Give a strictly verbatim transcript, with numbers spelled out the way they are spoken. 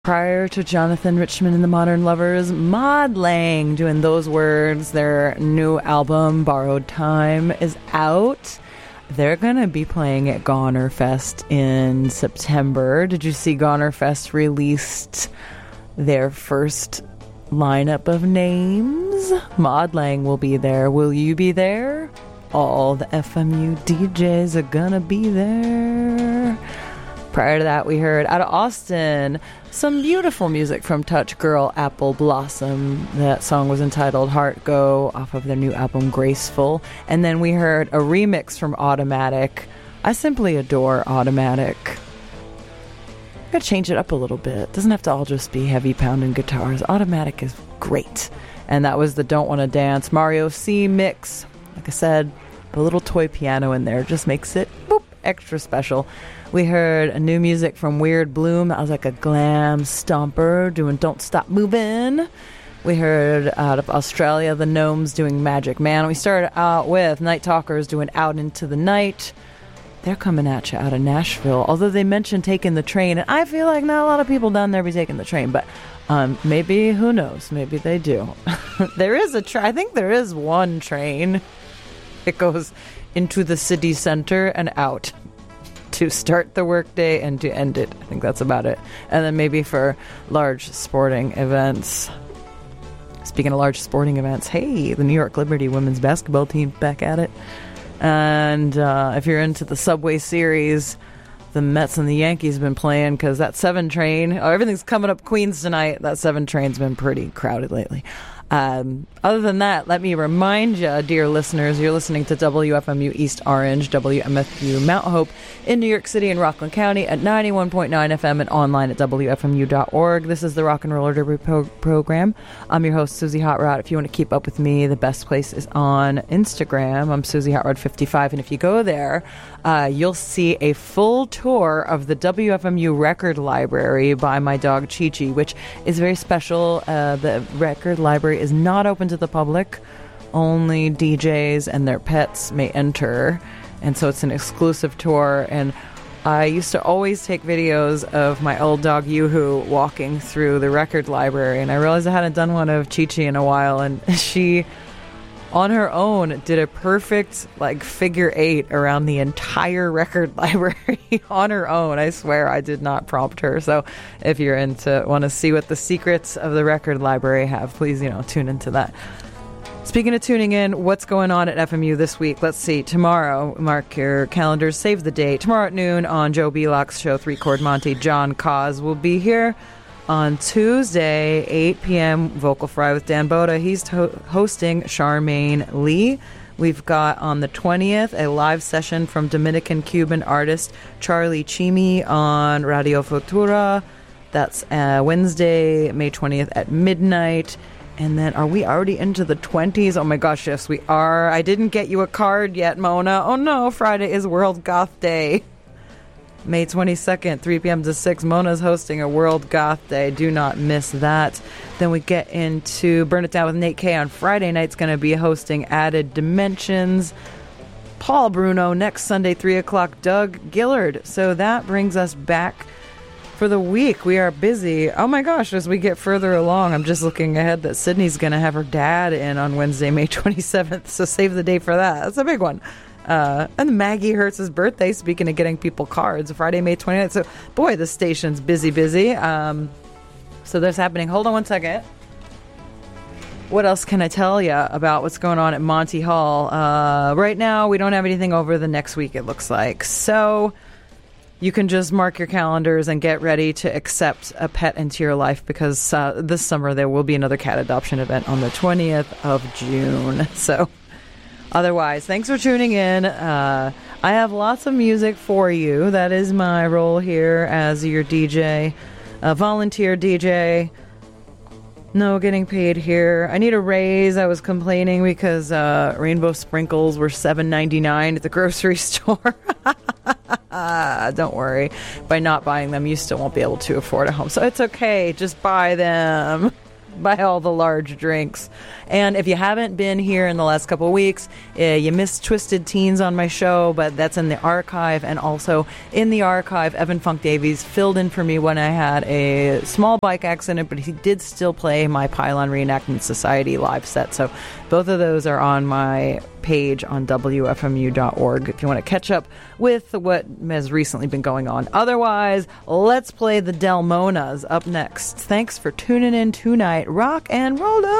Prior to Jonathan Richman and the Modern Lovers, Mod Lang doing Those Words. Their new album, Borrowed Time, is out. They're going to be playing at Goner Fest in September. Did you see Goner Fest released their first lineup of names? Mod Lang will be there. Will you be there? All the F M U D Js are going to be there. Prior to that, we heard out of Austin some beautiful music from Touch Girl Apple Blossom. That song was entitled Heart Go off of their new album Graceful. And then we heard a remix from Automatic. I simply adore Automatic. I'm going to change it up a little bit. It doesn't have to all just be heavy pounding guitars. Automatic is great. And that was the Don't Wanna Dance Mario C mix. Like I said, a little toy piano in there just makes it boop, extra special. We heard a new music from Weird Bloom. That was like a glam stomper doing Don't Stop Moving. We heard out of Australia, the Gnomes doing Magic Man. We started out with Night Talkers doing Out Into the Night. They're coming at you out of Nashville. Although they mentioned taking the train, and I feel like not a lot of people down there be taking the train, but um, maybe, who knows? Maybe they do. There is a train. I think there is one train. It goes into the city center and out to start the workday and to end it. I think that's about it. And then maybe for large sporting events. Speaking of large sporting events, hey, the New York Liberty women's basketball team back at it. And uh, if you're into the Subway Series, the Mets and the Yankees have been playing because that seven train, oh, everything's coming up Queens tonight. That seven train's been pretty crowded lately. Um, other than that, let me remind you, dear listeners, you're listening to W F M U East Orange, W M F U Mount Hope in New York City and Rockland County at ninety-one point nine F M and online at W F M U dot org. This is the Rock and Roller Derby pro- program. I'm your host, Susie Hot Rod. If you want to keep up with me, the best place is on Instagram. I'm Susie Hot Rod fifty-five, and if you go there, uh, you'll see a full tour of the W F M U record library by my dog Chi Chi, which is very special. Uh, the record library is not open to the public. Only D Js and their pets may enter, and so it's an exclusive tour. And I used to always take videos of my old dog Yoo-Hoo walking through the record library, and I realized I hadn't done one of Chi-Chi in a while, and she on her own did a perfect like figure eight around the entire record library on her own. I swear I did not prompt her. So if you're into want to see what the secrets of the record library have, please, you know, tune into that. Speaking of tuning in, what's going on at F M U this week? Let's see. Tomorrow, mark your calendars, save the date. Tomorrow at noon on Joe Belock's show, Three Chord Monty, John Cause will be here. On Tuesday, eight p.m., Vocal Fry with Dan Boda. He's ho- hosting Charmaine Lee. We've got on the twentieth a live session from Dominican-Cuban artist Charlie Chimi on Radio Futura. That's uh, Wednesday, May twentieth at midnight. And then, are we already into the twenties? Oh my gosh, yes, we are. I didn't get you a card yet, Mona. Oh no, Friday is World Goth Day. May twenty-second, three p.m. to six, Mona's hosting a World Goth Day. Do not miss that. Then we get into Burn It Down with Nate K on Friday night's going to be hosting Added Dimensions. Paul Bruno next Sunday, three o'clock, Doug Gillard. So that brings us back for the week. We are busy. Oh my gosh, as we get further along, I'm just looking ahead that Sydney's going to have her dad in on Wednesday, May twenty-seventh. So save the day for that. That's a big one. Uh, and Maggie Hertz's birthday, speaking of getting people cards, Friday, May twenty-ninth. So, boy, the station's busy, busy. Um, so that's happening. Hold on one second. What else can I tell you about what's going on at Monty Hall? Uh, right now, we don't have anything over the next week, it looks like. So you can just mark your calendars and get ready to accept a pet into your life, because uh, this summer there will be another cat adoption event on the twentieth of June. So otherwise, thanks for tuning in. Uh, I have lots of music for you. That is my role here as your D J, a volunteer D J. No getting paid here. I need a raise. I was complaining because uh, rainbow sprinkles were seven ninety-nine at the grocery store. Don't worry. By not buying them, you still won't be able to afford a home. So it's okay. Just buy them. by all the large drinks. And if you haven't been here in the last couple of weeks, uh, you missed Twisted Teens on my show, but that's in the archive. And also in the archive, Evan Funk Davies filled in for me when I had a small bike accident, but he did still play my Pylon Reenactment Society live set. So both of those are on my page on W F M U dot org if you want to catch up with what has recently been going on. Otherwise, let's play the Delmonas up next. Thanks for tuning in tonight. Rock and roll.